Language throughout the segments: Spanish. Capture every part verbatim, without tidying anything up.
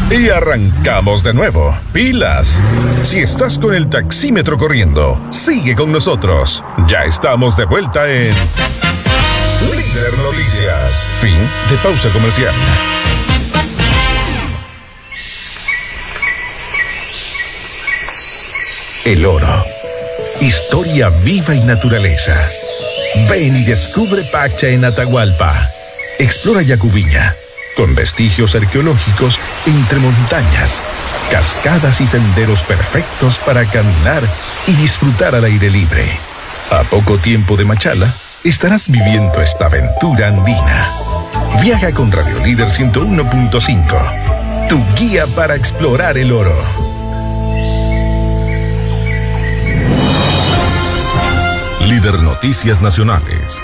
Y arrancamos de nuevo. ¡Pilas! Si estás con el taxímetro corriendo, sigue con nosotros. Ya estamos de vuelta en Líder Noticias. Fin de pausa comercial. El oro. Historia viva y naturaleza. Ven y descubre Pacha en Atahualpa. Explora Yacubiña, con vestigios arqueológicos entre montañas, cascadas y senderos perfectos para caminar y disfrutar al aire libre. A poco tiempo de Machala, estarás viviendo esta aventura andina. Viaja con Radio Líder ciento uno punto cinco, tu guía para explorar el oro. Líder Noticias Nacionales.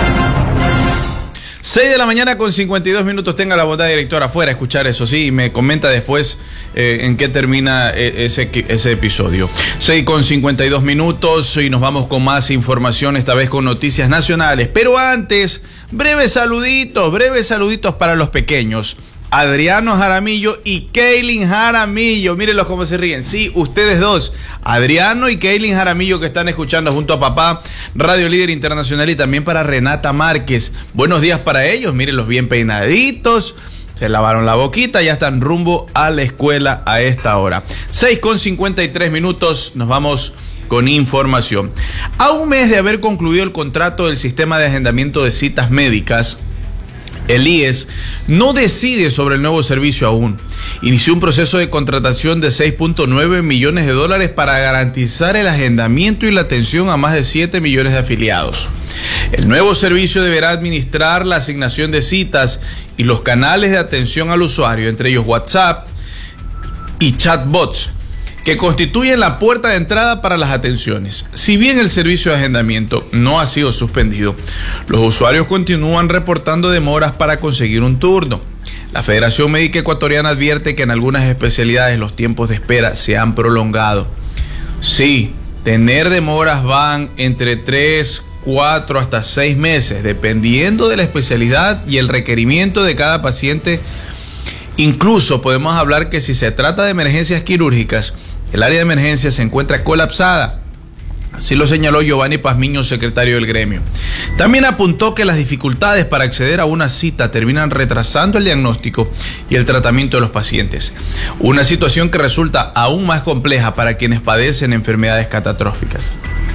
seis de la mañana con cincuenta y dos minutos. Tenga la bondad, directora, afuera a escuchar eso, sí, y me comenta después eh, en qué termina eh, ese, ese episodio. seis con cincuenta y dos minutos y nos vamos con más información, esta vez con noticias nacionales. Pero antes, breves saluditos, breves saluditos para los pequeños. Adriano Jaramillo y Kaylin Jaramillo. Mírenlos cómo se ríen. Sí, ustedes dos, Adriano y Kaylin Jaramillo, que están escuchando junto a papá Radio Líder Internacional, y también para Renata Márquez. Buenos días para ellos. Mírenlos bien peinaditos. Se lavaron la boquita, ya están rumbo a la escuela a esta hora. seis con cincuenta y tres minutos. Nos vamos con información. A un mes de haber concluido el contrato del sistema de agendamiento de citas médicas, el I E S no decide sobre el nuevo servicio aún. Inició un proceso de contratación de seis punto nueve millones de dólares para garantizar el agendamiento y la atención a más de siete millones de afiliados. El nuevo servicio deberá administrar la asignación de citas y los canales de atención al usuario, entre ellos WhatsApp y chatbots, que constituyen la puerta de entrada para las atenciones. Si bien el servicio de agendamiento no ha sido suspendido, los usuarios continúan reportando demoras para conseguir un turno. La Federación Médica Ecuatoriana advierte que en algunas especialidades los tiempos de espera se han prolongado. Sí, tener demoras van entre tres, cuatro hasta seis meses, dependiendo de la especialidad y el requerimiento de cada paciente. Incluso podemos hablar que si se trata de emergencias quirúrgicas, el área de emergencia se encuentra colapsada. Así lo señaló Giovanni Pazmiño, secretario del gremio. También apuntó que las dificultades para acceder a una cita terminan retrasando el diagnóstico y el tratamiento de los pacientes. Una situación que resulta aún más compleja para quienes padecen enfermedades catastróficas.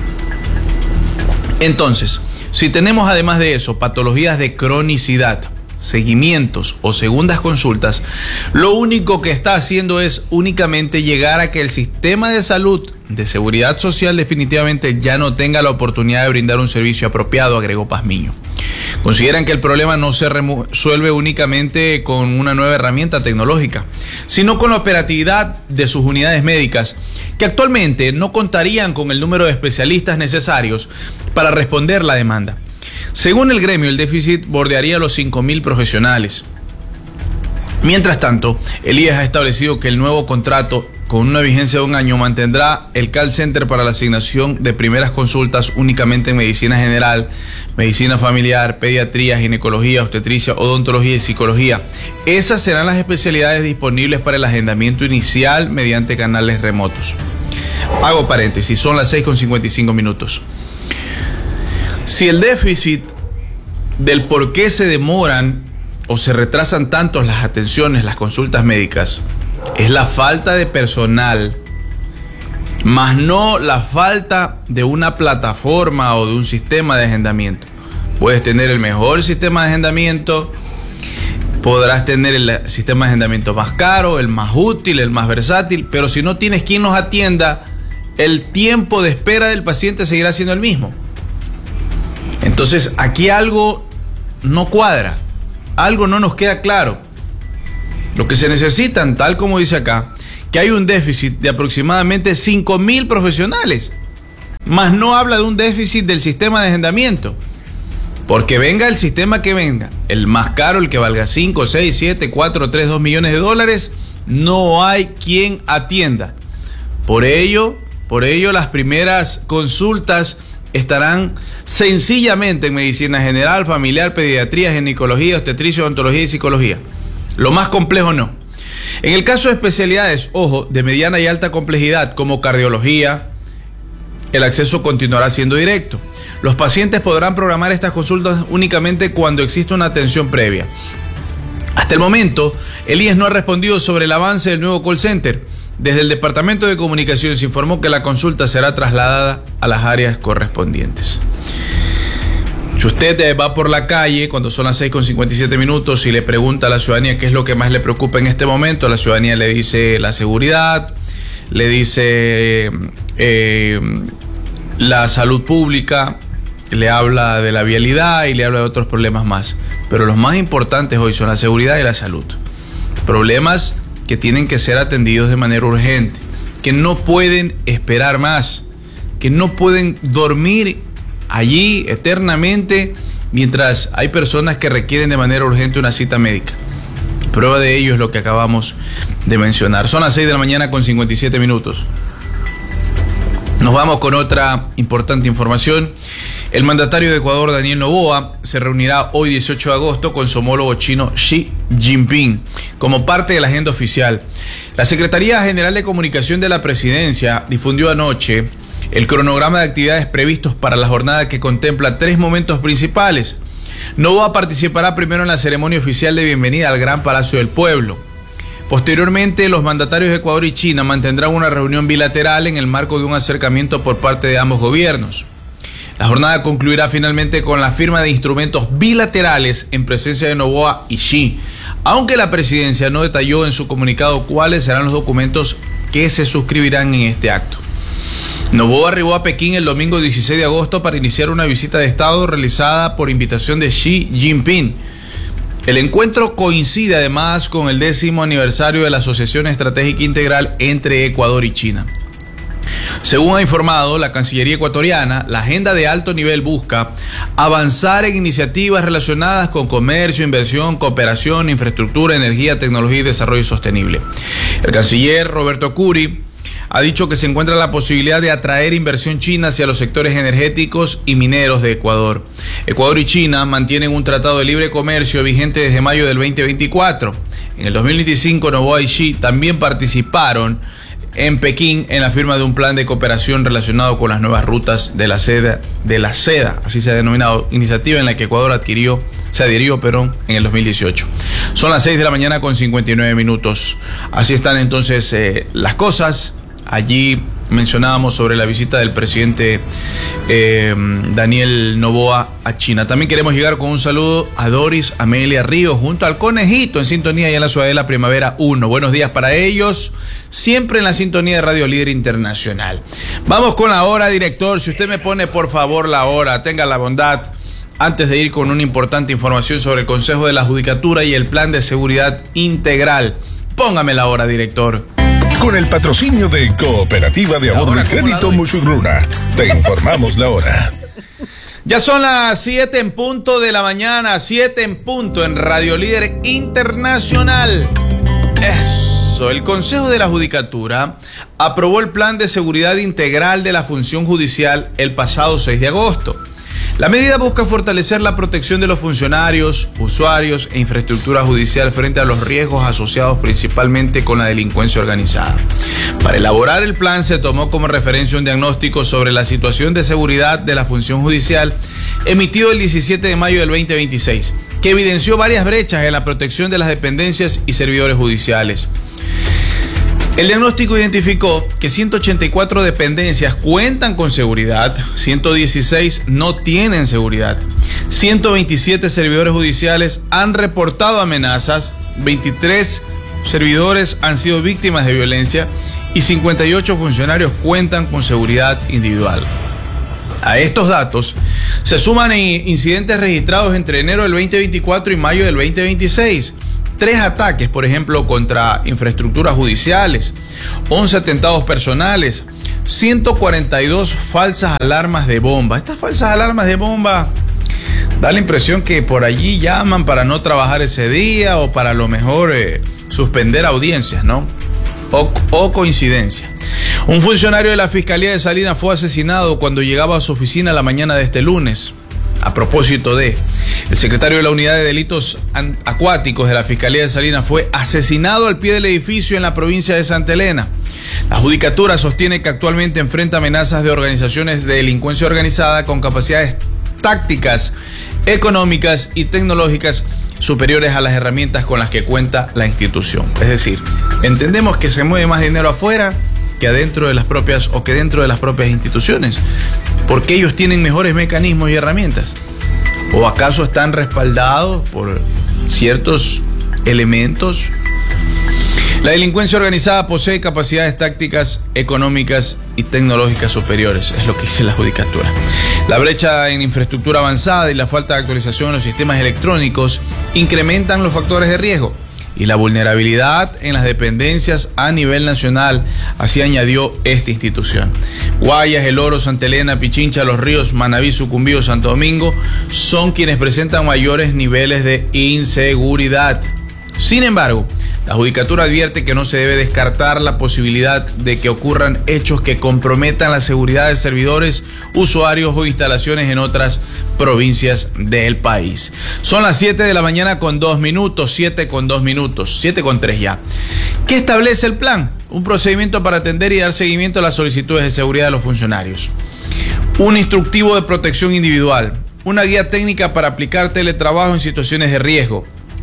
Entonces, si tenemos además de eso patologías de cronicidad, seguimientos o segundas consultas, lo único que está haciendo es únicamente llegar a que el sistema de salud de seguridad social definitivamente ya no tenga la oportunidad de brindar un servicio apropiado, agregó Pazmiño. Consideran que el problema no se resuelve únicamente con una nueva herramienta tecnológica, sino con la operatividad de sus unidades médicas, que actualmente no contarían con el número de especialistas necesarios para responder la demanda. Según el gremio, el déficit bordearía los cinco mil profesionales. Mientras tanto, el I E S ha establecido que el nuevo contrato, con una vigencia de un año, mantendrá el call center para la asignación de primeras consultas únicamente en medicina general, medicina familiar, pediatría, ginecología, obstetricia, odontología y psicología. Esas serán las especialidades disponibles para el agendamiento inicial mediante canales remotos. Hago paréntesis, son las seis con cincuenta y cinco minutos. Si el déficit del por qué se demoran o se retrasan tanto las atenciones, las consultas médicas, es la falta de personal, más no la falta de una plataforma o de un sistema de agendamiento. Puedes tener el mejor sistema de agendamiento, podrás tener el sistema de agendamiento más caro, el más útil, el más versátil, pero si no tienes quien los atienda, el tiempo de espera del paciente seguirá siendo el mismo. Entonces, aquí algo no cuadra, algo no nos queda claro. Lo que se necesitan, tal como dice acá, que hay un déficit de aproximadamente cinco mil profesionales, más no habla de un déficit del sistema de agendamiento, porque venga el sistema que venga, el más caro, el que valga cinco, seis, siete, cuatro, tres, dos millones de dólares, no hay quien atienda. Por ello, por ello las primeras consultas estarán sencillamente en medicina general, familiar, pediatría, ginecología, obstetricia, odontología y psicología. Lo más complejo no. En el caso de especialidades, ojo, de mediana y alta complejidad como cardiología, el acceso continuará siendo directo. Los pacientes podrán programar estas consultas únicamente cuando exista una atención previa. Hasta el momento, el I E S no ha respondido sobre el avance del nuevo call center. Desde el Departamento de Comunicación se informó que la consulta será trasladada a las áreas correspondientes. Si usted va por la calle cuando son las seis con cincuenta y siete minutos y le pregunta a la ciudadanía qué es lo que más le preocupa en este momento, la ciudadanía le dice la seguridad, le dice eh, la salud pública, le habla de la vialidad y le habla de otros problemas más. Pero los más importantes hoy son la seguridad y la salud. Problemas que tienen que ser atendidos de manera urgente, que no pueden esperar más, que no pueden dormir allí eternamente mientras hay personas que requieren de manera urgente una cita médica. Prueba de ello es lo que acabamos de mencionar. Son las seis de la mañana con cincuenta y siete minutos. Nos vamos con otra importante información. El mandatario de Ecuador, Daniel Noboa, se reunirá hoy dieciocho de agosto con su homólogo chino Xi Jinping como parte de la agenda oficial. La Secretaría General de Comunicación de la Presidencia difundió anoche el cronograma de actividades previstos para la jornada, que contempla tres momentos principales. Noboa participará primero en la ceremonia oficial de bienvenida al Gran Palacio del Pueblo. Posteriormente, los mandatarios de Ecuador y China mantendrán una reunión bilateral en el marco de un acercamiento por parte de ambos gobiernos. La jornada concluirá finalmente con la firma de instrumentos bilaterales en presencia de Noboa y Xi, aunque la presidencia no detalló en su comunicado cuáles serán los documentos que se suscribirán en este acto. Noboa arribó a Pekín el domingo dieciséis de agosto para iniciar una visita de Estado realizada por invitación de Xi Jinping. El encuentro coincide además con el décimo aniversario de la Asociación Estratégica Integral entre Ecuador y China. Según ha informado la Cancillería ecuatoriana, la agenda de alto nivel busca avanzar en iniciativas relacionadas con comercio, inversión, cooperación, infraestructura, energía, tecnología y desarrollo sostenible. El canciller Roberto Curi ha dicho que se encuentra la posibilidad de atraer inversión china hacia los sectores energéticos y mineros de Ecuador. Ecuador y China mantienen un tratado de libre comercio vigente desde mayo del veinte veinticuatro. En el dos mil veinticinco, Noboa y Xi también participaron en Pekín en la firma de un plan de cooperación relacionado con las nuevas rutas de la seda, de la seda, así se ha denominado, iniciativa en la que Ecuador adquirió, se adhirió, perdón, en el dos mil dieciocho. Son las seis de la mañana con cincuenta y nueve minutos. Así están entonces eh, las cosas. Allí mencionábamos sobre la visita del presidente eh, Daniel Noboa a China. También queremos llegar con un saludo a Doris Amelia Ríos junto al Conejito en sintonía ya en la Ciudadela Primavera uno. Buenos días para ellos, siempre en la sintonía de Radio Líder Internacional. Vamos con la hora, director. Si usted me pone por favor la hora, tenga la bondad, antes de ir con una importante información sobre el Consejo de la Judicatura y el Plan de Seguridad Integral. Póngame la hora, director. Con el patrocinio de Cooperativa de Ahorro y Crédito Musurruna, te informamos la hora. Ya son las siete en punto de la mañana, siete en punto en Radio Líder Internacional. Eso, el Consejo de la Judicatura aprobó el Plan de Seguridad Integral de la Función Judicial el pasado seis de agosto. La medida busca fortalecer la protección de los funcionarios, usuarios e infraestructura judicial frente a los riesgos asociados principalmente con la delincuencia organizada. Para elaborar el plan se tomó como referencia un diagnóstico sobre la situación de seguridad de la función judicial emitido el diecisiete de mayo del veinte veintiséis, que evidenció varias brechas en la protección de las dependencias y servidores judiciales. El diagnóstico identificó que ciento ochenta y cuatro dependencias cuentan con seguridad, ciento dieciséis no tienen seguridad, ciento veintisiete servidores judiciales han reportado amenazas, veintitrés servidores han sido víctimas de violencia y cincuenta y ocho funcionarios cuentan con seguridad individual. A estos datos se suman incidentes registrados entre enero del veinte veinticuatro y mayo del veinte veintiséis. Tres ataques, por ejemplo, contra infraestructuras judiciales, once atentados personales, ciento cuarenta y dos falsas alarmas de bomba. Estas falsas alarmas de bomba da la impresión que por allí llaman para no trabajar ese día o para a lo mejor eh, suspender audiencias, ¿no? O, o coincidencia. Un funcionario de la Fiscalía de Salinas fue asesinado cuando llegaba a su oficina la mañana de este lunes. A propósito de, el secretario de la Unidad de Delitos Acuáticos de la Fiscalía de Salinas fue asesinado al pie del edificio en la provincia de Santa Elena. La judicatura sostiene que actualmente enfrenta amenazas de organizaciones de delincuencia organizada con capacidades tácticas, económicas y tecnológicas superiores a las herramientas con las que cuenta la institución. Es decir, entendemos que se mueve más dinero afuera que adentro de las propias o que dentro de las propias instituciones, porque ellos tienen mejores mecanismos y herramientas. ¿O acaso están respaldados por ciertos elementos? La delincuencia organizada posee capacidades tácticas, económicas y tecnológicas superiores, es lo que dice la judicatura. La brecha en infraestructura avanzada y la falta de actualización en los sistemas electrónicos incrementan los factores de riesgo y la vulnerabilidad en las dependencias a nivel nacional, así añadió esta institución. Guayas, El Oro, Santa Elena, Pichincha, Los Ríos, Manabí, Sucumbío, Santo Domingo son quienes presentan mayores niveles de inseguridad. Sin embargo, la judicatura advierte que no se debe descartar la posibilidad de que ocurran hechos que comprometan la seguridad de servidores, usuarios o instalaciones en otras provincias del país. Son las siete de la mañana con dos minutos, siete con dos minutos, siete con tres ya. ¿Qué establece el plan? Un procedimiento para atender y dar seguimiento a las solicitudes de seguridad de los funcionarios. Un instructivo de protección individual. Una guía técnica para aplicar teletrabajo en situaciones de riesgo.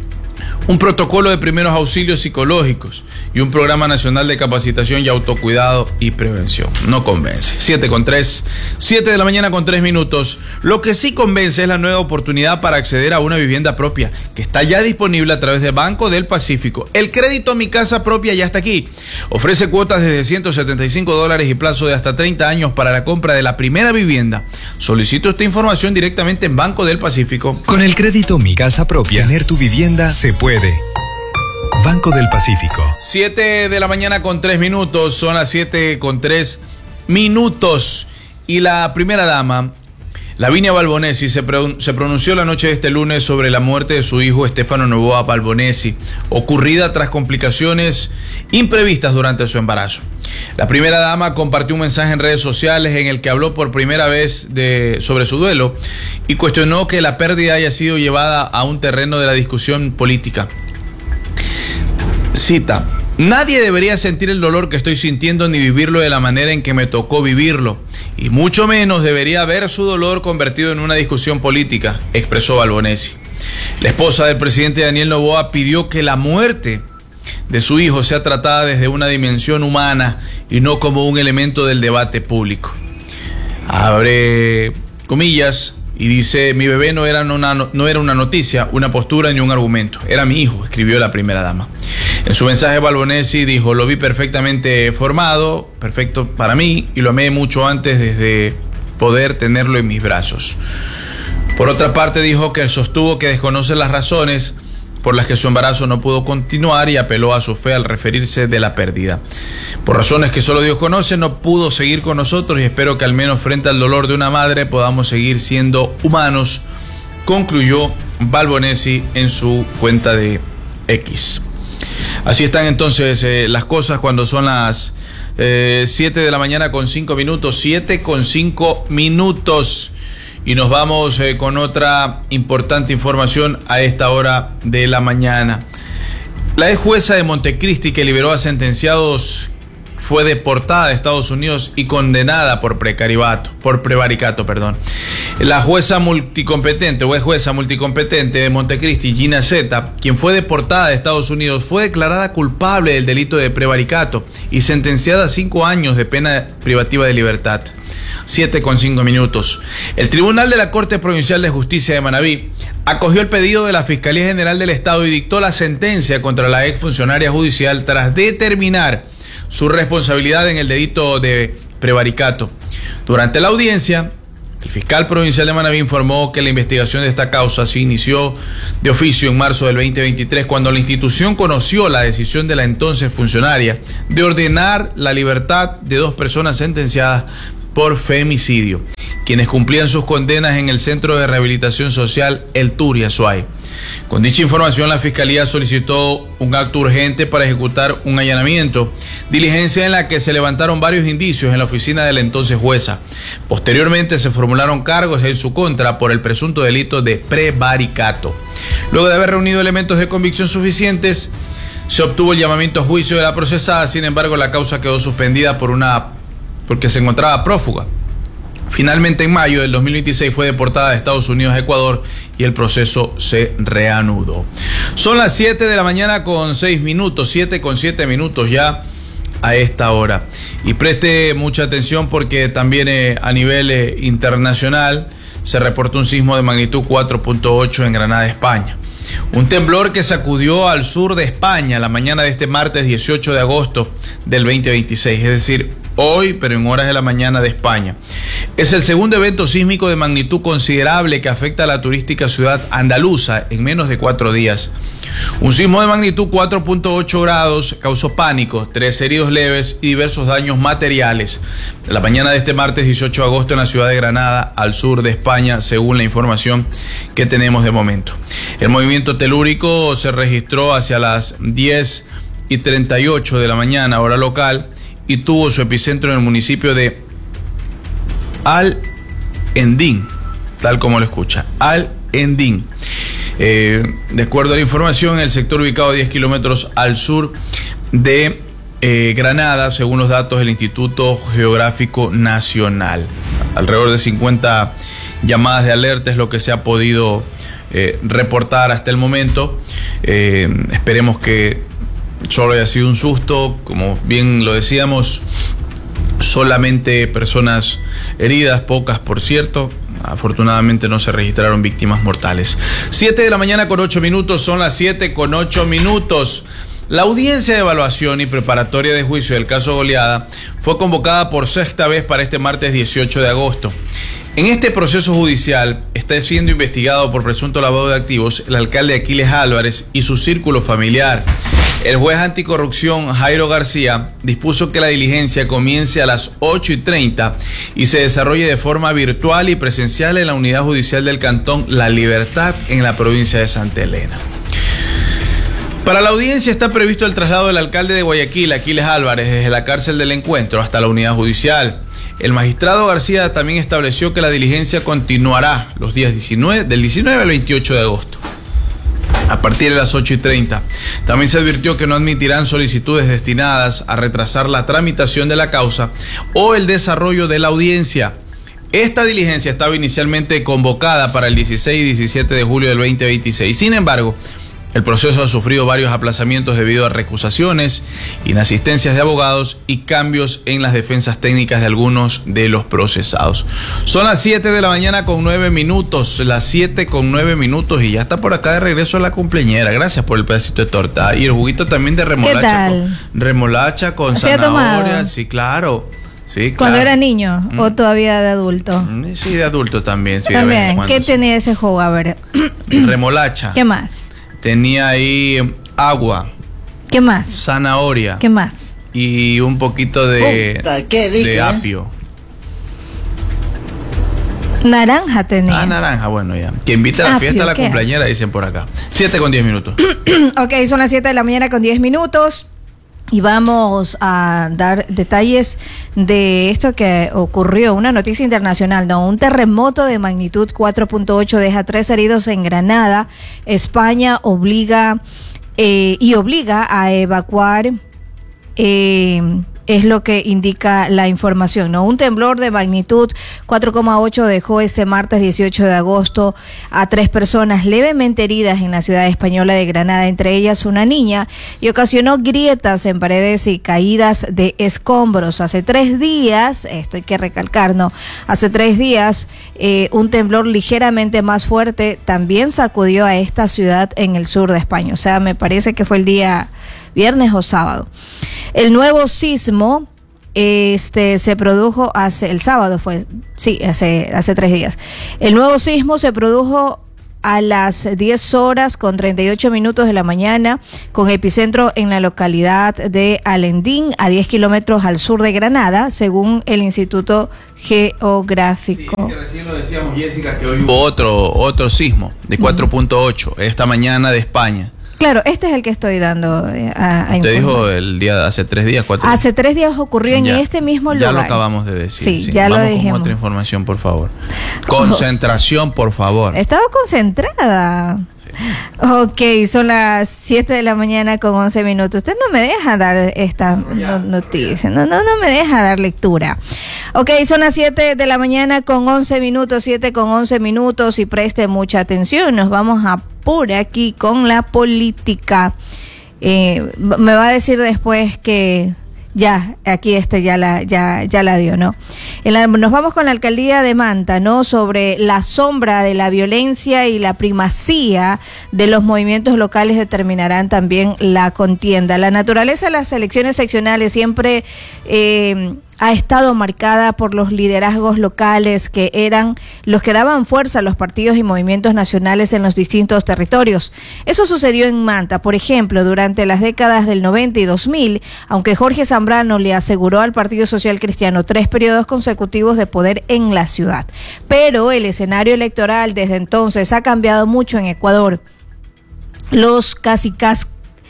Un protocolo de primeros auxilios psicológicos y un programa nacional de capacitación y autocuidado y prevención. No convence. siete con tres, siete de la mañana con tres minutos. Lo que sí convence es la nueva oportunidad para acceder a una vivienda propia que está ya disponible a través de Banco del Pacífico. El crédito Mi Casa Propia ya está aquí. Ofrece cuotas desde ciento setenta y cinco dólares y plazo de hasta treinta años para la compra de la primera vivienda. Solicito esta información directamente en Banco del Pacífico. Con el crédito Mi Casa Propia, tener tu vivienda se puede. Banco del Pacífico. siete de la mañana con tres minutos, son las siete con tres minutos. Y la primera dama, Lavinia Balbonesi, se, pre- se pronunció la noche de este lunes sobre la muerte de su hijo Estefano Novoa Balbonesi, ocurrida tras complicaciones imprevistas durante su embarazo. La primera dama compartió un mensaje en redes sociales en el que habló por primera vez de, sobre su duelo y cuestionó que la pérdida haya sido llevada a un terreno de la discusión política. Cita: nadie debería sentir el dolor que estoy sintiendo ni vivirlo de la manera en que me tocó vivirlo, y mucho menos debería ver su dolor convertido en una discusión política, expresó Balbonesi. La esposa del presidente Daniel Noboa pidió que la muerte de su hijo sea tratada desde una dimensión humana y no como un elemento del debate público. Abre comillas y dice: mi bebé no era una, no era una noticia, una postura ni un argumento, era mi hijo, escribió la primera dama. En su mensaje, Balbonesi dijo: lo vi perfectamente formado, perfecto para mí, y lo amé mucho antes desde poder tenerlo en mis brazos. Por otra parte, dijo que sostuvo que desconoce las razones por las que su embarazo no pudo continuar y apeló a su fe al referirse de la pérdida. Por razones que solo Dios conoce, no pudo seguir con nosotros y espero que al menos frente al dolor de una madre podamos seguir siendo humanos, concluyó Balbonesi en su cuenta de X. Así están entonces eh, las cosas cuando son las eh, siete de la mañana con cinco minutos, siete con cinco minutos. Y nos vamos eh, con otra importante información a esta hora de la mañana. La ex jueza de Montecristi que liberó a sentenciados fue deportada a Estados Unidos y condenada por precaribato, por prevaricato, perdón. La jueza multicompetente o ex jueza multicompetente de Montecristi, Gina Zeta, quien fue deportada de Estados Unidos, fue declarada culpable del delito de prevaricato y sentenciada a cinco años de pena privativa de libertad. siete con cinco minutos. El Tribunal de la Corte Provincial de Justicia de Manabí acogió el pedido de la Fiscalía General del Estado y dictó la sentencia contra la exfuncionaria judicial tras determinar su responsabilidad en el delito de prevaricato. Durante la audiencia, el fiscal provincial de Manabí informó que la investigación de esta causa se inició de oficio en marzo del veinte veintitrés, cuando la institución conoció la decisión de la entonces funcionaria de ordenar la libertad de dos personas sentenciadas por femicidio, quienes cumplían sus condenas en el Centro de Rehabilitación Social El Turia, Azuay. Con dicha información, la Fiscalía solicitó un acto urgente para ejecutar un allanamiento, diligencia en la que se levantaron varios indicios en la oficina de la entonces jueza. Posteriormente se formularon cargos en su contra por el presunto delito de prevaricato. Luego de haber reunido elementos de convicción suficientes, se obtuvo el llamamiento a juicio de la procesada. Sin embargo, la causa quedó suspendida por una porque se encontraba prófuga. Finalmente, en mayo del dos mil veintiséis fue deportada de Estados Unidos a Ecuador y el proceso se reanudó. Son las siete de la mañana con seis minutos, siete con siete minutos ya a esta hora. Y preste mucha atención porque también eh, a nivel eh, internacional se reportó un sismo de magnitud cuatro punto ocho en Granada, España. Un temblor que sacudió al sur de España la mañana de este martes dieciocho de agosto del veinte veintiséis, es decir, hoy, pero en horas de la mañana de España. Es el segundo evento sísmico de magnitud considerable que afecta a la turística ciudad andaluza en menos de cuatro días. Un sismo de magnitud cuatro punto ocho grados causó pánico, tres heridos leves y diversos daños materiales. La mañana de este martes dieciocho de agosto en la ciudad de Granada, al sur de España, según la información que tenemos de momento. El movimiento telúrico se registró hacia las diez y treinta y ocho de la mañana, hora local, y tuvo su epicentro en el municipio de Al-Endín, tal como lo escucha, Al-Endín. Eh, de acuerdo a la información, el sector ubicado a diez kilómetros al sur de eh, Granada, según los datos del Instituto Geográfico Nacional. Alrededor de cincuenta llamadas de alerta es lo que se ha podido eh, reportar hasta el momento. Eh, esperemos que solo haya sido un susto, como bien lo decíamos, solamente personas heridas, pocas por cierto. Afortunadamente no se registraron víctimas mortales. siete de la mañana con ocho minutos, son las siete con ocho minutos. La audiencia de evaluación y preparatoria de juicio del caso Goleada fue convocada por sexta vez para este martes dieciocho de agosto. En este proceso judicial está siendo investigado por presunto lavado de activos el alcalde Aquiles Álvarez y su círculo familiar. El juez anticorrupción Jairo García dispuso que la diligencia comience a las ocho y treinta y se desarrolle de forma virtual y presencial en la unidad judicial del cantón La Libertad en la provincia de Santa Elena. Para la audiencia está previsto el traslado del alcalde de Guayaquil, Aquiles Álvarez, desde la cárcel del Encuentro hasta la unidad judicial. El magistrado García también estableció que la diligencia continuará los días diecinueve, del diecinueve al veintiocho de agosto, a partir de las ocho y treinta. También se advirtió que no admitirán solicitudes destinadas a retrasar la tramitación de la causa o el desarrollo de la audiencia. Esta diligencia estaba inicialmente convocada para el dieciséis y diecisiete de julio del veinte veintiséis. Sin embargo, el proceso ha sufrido varios aplazamientos debido a recusaciones, inasistencias de abogados y cambios en las defensas técnicas de algunos de los procesados. Son las siete de la mañana con nueve minutos, las siete con nueve minutos y ya está por acá de regreso la cumpleañera. Gracias por el pedacito de torta y el juguito también de remolacha. Con, remolacha con zanahoria, sí, claro. Sí, claro. ¿Cuando era niño mm. o todavía de adulto? Sí, de adulto también. Sí, también. ¿Qué tenía ese jugo? A ver. Remolacha. ¿Qué más? Tenía ahí agua. ¿Qué más? Zanahoria. ¿Qué más? Y un poquito de, Puta, qué rico, de ¿eh? apio. Naranja tenía. Ah, naranja, bueno, ya. Que invita a la apio, fiesta a la ¿qué? cumpleañera, dicen por acá. siete con diez minutos. Ok, son las siete de la mañana con diez minutos. Y vamos a dar detalles de esto que ocurrió, una noticia internacional, ¿no? Un terremoto de magnitud cuatro punto ocho deja tres heridos en Granada. España obliga eh, y obliga a evacuar, eh, es lo que indica la información, ¿no? Un temblor de magnitud cuatro coma ocho dejó este martes dieciocho de agosto a tres personas levemente heridas en la ciudad española de Granada, entre ellas una niña, y ocasionó grietas en paredes y caídas de escombros. Hace tres días, esto hay que recalcar, ¿no? Hace tres días, eh, un temblor ligeramente más fuerte también sacudió a esta ciudad en el sur de España. O sea, me parece que fue el día viernes o sábado. El nuevo sismo este se produjo hace el sábado fue sí hace hace tres días. El nuevo sismo se produjo a las diez horas con treinta y ocho minutos de la mañana, con epicentro en la localidad de Alendín, a diez kilómetros al sur de Granada, según el Instituto Geográfico. Sí, que recién lo decíamos, Jessica, que hoy hubo otro, otro sismo de cuatro punto ocho, esta mañana de España. Claro, este es el que estoy dando eh, a, a Te informar. dijo el día, hace tres días, cuatro Hace tres días ocurrió en ya, este mismo ya lugar. Ya lo acabamos de decir. Sí, sí. ya Vamos lo dijimos. con otra información, por favor. Concentración, por favor. Estaba concentrada. Sí. Ok, son las siete de la mañana con once minutos. Usted no me deja dar esta no, noticia, no, no, no me deja dar lectura. Ok, son las siete de la mañana con once minutos, siete con once minutos, y preste mucha atención. Nos vamos a por aquí con la política. Eh, me va a decir después que ya, aquí este ya la, ya, ya la dio, ¿no? En la, nos vamos con la alcaldía de Manta, ¿no? Sobre la sombra de la violencia y la primacía de los movimientos locales determinarán también la contienda. La naturaleza de las elecciones seccionales siempre eh, ha estado marcada por los liderazgos locales, que eran los que daban fuerza a los partidos y movimientos nacionales en los distintos territorios. Eso sucedió en Manta, por ejemplo, durante las décadas del noventa y dos mil, aunque Jorge Zambrano le aseguró al Partido Social Cristiano tres periodos consecutivos de poder en la ciudad. Pero el escenario electoral desde entonces ha cambiado mucho en Ecuador. Los cacicas,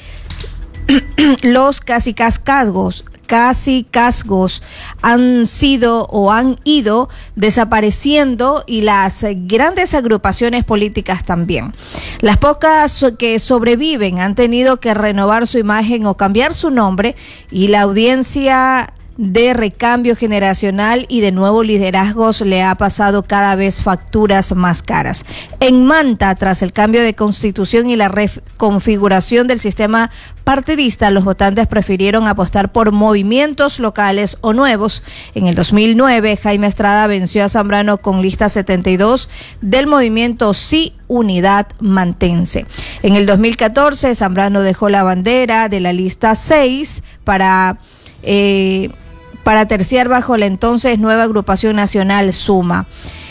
los cacicazgos casi casgos han sido o han ido desapareciendo, y las grandes agrupaciones políticas también. Las pocas que sobreviven han tenido que renovar su imagen o cambiar su nombre, y la audiencia de recambio generacional y de nuevos liderazgos le ha pasado cada vez facturas más caras. En Manta, tras el cambio de constitución y la reconfiguración del sistema partidista, los votantes prefirieron apostar por movimientos locales o nuevos. En el dos mil nueve, Jaime Estrada venció a Zambrano con lista setenta y dos del movimiento Sí Unidad Mantense. En el dos mil catorce, Zambrano dejó la bandera de la lista seis para eh, para terciar bajo la entonces nueva agrupación nacional Suma.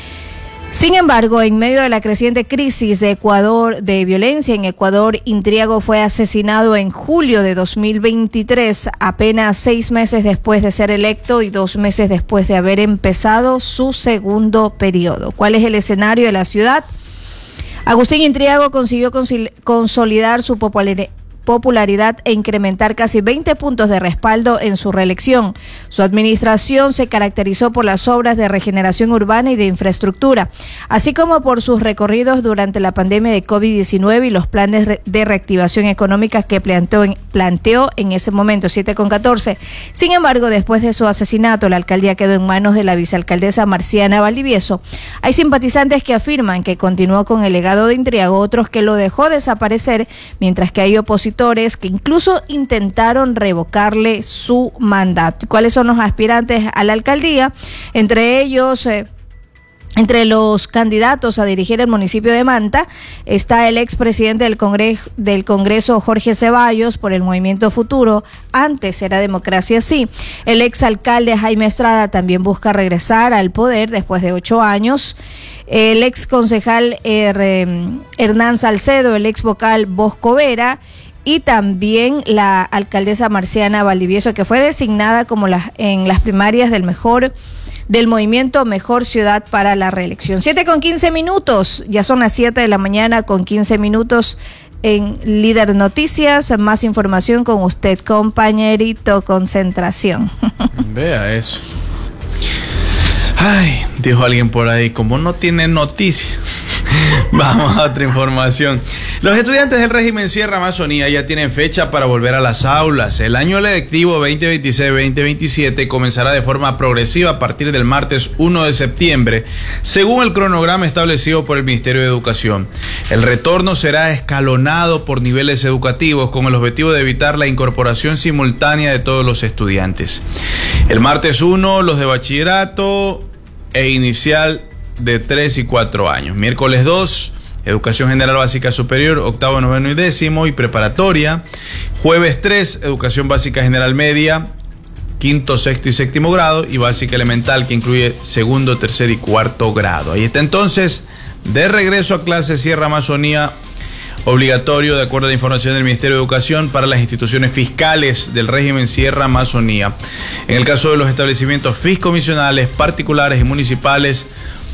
Sin embargo, en medio de la creciente crisis de Ecuador, de violencia en Ecuador, Intriago fue asesinado en julio de dos mil veintitrés, apenas seis meses después de ser electo y dos meses después de haber empezado su segundo periodo. ¿Cuál es el escenario de la ciudad? Agustín Intriago consiguió consolidar su popularidad popularidad e incrementar casi veinte puntos de respaldo en su reelección. Su administración se caracterizó por las obras de regeneración urbana y de infraestructura, así como por sus recorridos durante la pandemia de COVID diecinueve y los planes de reactivación económica que planteó en, planteó en ese momento, siete con catorce. Sin embargo, después de su asesinato, la alcaldía quedó en manos de la vicealcaldesa Marciana Valdivieso. Hay simpatizantes que afirman que continuó con el legado de Intriago, otros que lo dejó desaparecer, mientras que hay opositores que incluso intentaron revocarle su mandato. ¿Cuáles son los aspirantes a la alcaldía? Entre ellos, eh, entre los candidatos a dirigir el municipio de Manta, está el expresidente del Congreso, del Congreso Jorge Ceballos, por el Movimiento Futuro, antes era Democracia Sí. El exalcalde Jaime Estrada también busca regresar al poder después de ocho años. El ex concejal eh, Hernán Salcedo, el ex vocal Bosco Vera, y también la alcaldesa Marciana Valdivieso, que fue designada como la, en las primarias del mejor del movimiento Mejor Ciudad para la reelección. siete con quince minutos, ya son las siete de la mañana con quince minutos en Líder Noticias. Más información con usted, compañerito. Concentración. Vea eso. Ay, dijo alguien por ahí, como no tiene noticia. Vamos a otra información. Los estudiantes del régimen Sierra Amazonía ya tienen fecha para volver a las aulas. El año lectivo veinte veintiséis veinte veintisiete comenzará de forma progresiva a partir del martes uno de septiembre, según el cronograma establecido por el Ministerio de Educación. El retorno será escalonado por niveles educativos, con el objetivo de evitar la incorporación simultánea de todos los estudiantes. El martes uno, los de bachillerato e inicial de tres y cuatro años. Miércoles dos, Educación General Básica Superior, octavo, noveno y décimo y preparatoria. Jueves tres, Educación Básica General Media, quinto, sexto y séptimo grado, y básica elemental, que incluye segundo, tercer y cuarto grado. Ahí está entonces de regreso a clase Sierra Amazonía obligatorio, de acuerdo a la información del Ministerio de Educación, para las instituciones fiscales del régimen Sierra Amazonía. En el caso de los establecimientos fiscomisionales, particulares y municipales,